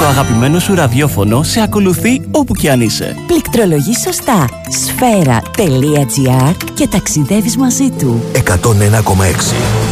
αγαπημένο σου ραδιόφωνο σε ακολουθεί όπου κι αν είσαι. Πληκτρολογείς σωστά. Sfera.gr και ταξιδεύεις μαζί του. 101,6